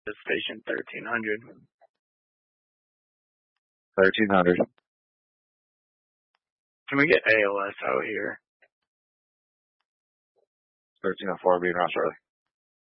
station 1300. 1300. Can we get ALS out here? 1304 being Ross Charlie.